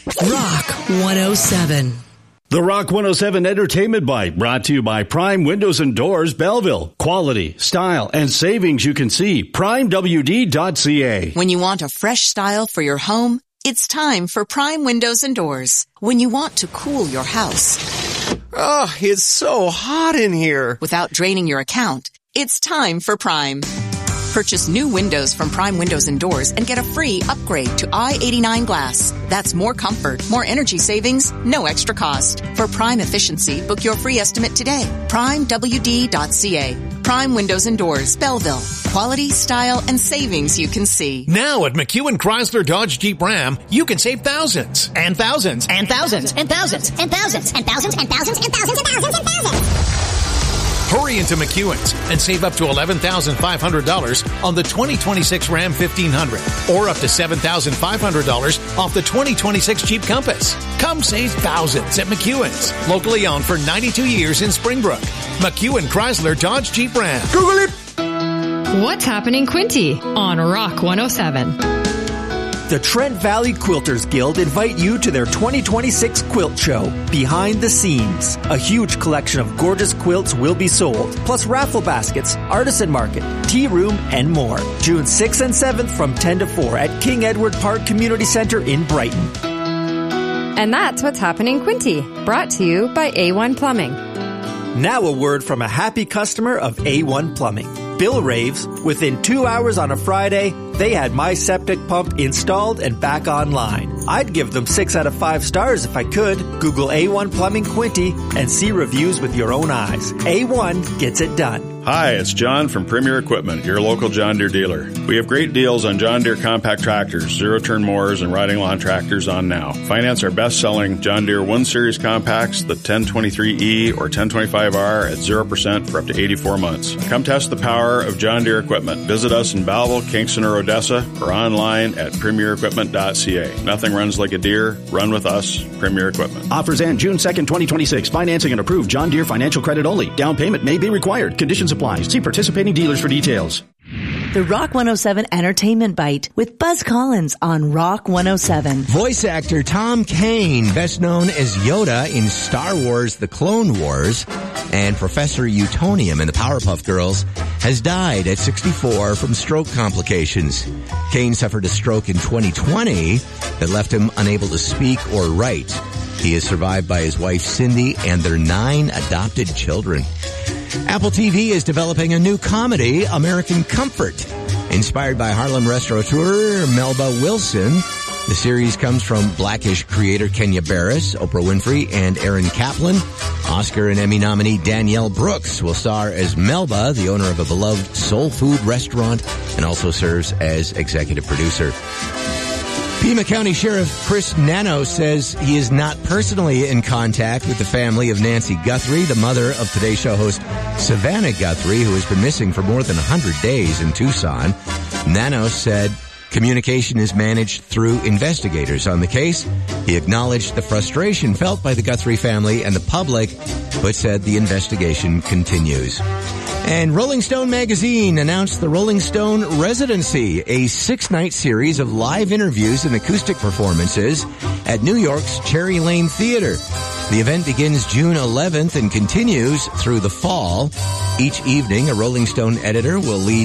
Rock 107. The Rock 107 Entertainment Bite, brought to you by Prime Windows and Doors, Belleville. Quality, style, and savings you can see. PrimeWD.ca. When you want a fresh style for your home, it's time for Prime Windows and Doors. When you want to cool your house. Oh, it's so hot in here. Without draining your account, it's time for Prime. Purchase new windows from Prime Windows and Doors and get a free upgrade to I-89 glass. That's more comfort, more energy savings, no extra cost. For Prime efficiency, book your free estimate today. PrimeWD.ca. Prime Windows and Doors, Belleville. Quality, style, and savings you can see. Now at McEwen Chrysler Dodge Jeep Ram, you can save thousands and thousands and thousands and thousands and thousands and thousands and thousands and thousands and thousands and thousands. Hurry into McEwen's and save up to $11,500 on the 2026 Ram 1500 or up to $7,500 off the 2026 Jeep Compass. Come save thousands at McEwen's, locally owned for 92 years in Springbrook. McEwen Chrysler Dodge Jeep Ram. Google it! What's happening, Quinty, on Rock 107? The Trent Valley Quilters Guild invite you to their 2026 quilt show, Behind the Scenes. A huge collection of gorgeous quilts will be sold, plus raffle baskets, artisan market, tea room, and more. June 6th and 7th from 10 to 4 at King Edward Park Community Center in Brighton. And that's what's happening, Quinty, brought to you by A1 Plumbing. Now a word from a happy customer of A1 Plumbing. Bill raves, within 2 hours on a Friday, they had my septic pump installed and back online. I'd give them 6 out of 5 stars if I could. Google A1 Plumbing Quinty and see reviews with your own eyes. A1 gets it done. Hi, it's John from Premier Equipment, your local John Deere dealer. We have great deals on John Deere compact tractors, zero-turn mowers, and riding lawn tractors on now. Finance our best-selling John Deere 1 Series compacts, the 1023E or 1025R at 0% for up to 84 months. Come test the power of John Deere equipment. Visit us in Belleville, Kingston, or Odessa, or online at premierequipment.ca. Nothing runs like a Deere. Run with us, Premier Equipment. Offers end June 2nd, 2026. Financing and approved John Deere financial credit only. Down payment may be required. Conditions apply. See participating dealers for details. The Rock 107 Entertainment Bite with Buzz Collins on Rock 107. Voice actor Tom Kane, best known as Yoda in Star Wars The Clone Wars, and Professor Utonium in the Powerpuff Girls, has died at 64 from stroke complications. Kane suffered a stroke in 2020 that left him unable to speak or write. He is survived by his wife Cindy and their 9 adopted children. Apple TV is developing a new comedy, American Comfort. Inspired by Harlem restaurateur Melba Wilson, the series comes from Blackish creator Kenya Barris, Oprah Winfrey, and Aaron Kaplan. Oscar and Emmy nominee Danielle Brooks will star as Melba, the owner of a beloved soul food restaurant, and also serves as executive producer. Pima County Sheriff Chris Nano says he is not personally in contact with the family of Nancy Guthrie, the mother of Today Show host Savannah Guthrie, who has been missing for more than 100 days in Tucson. Nano said communication is managed through investigators on the case. He acknowledged the frustration felt by the Guthrie family and the public, but said the investigation continues. And Rolling Stone magazine announced the Rolling Stone Residency, a 6-night series of live interviews and acoustic performances at New York's Cherry Lane Theater. The event begins June 11th and continues through the fall. Each evening, a Rolling Stone editor will lead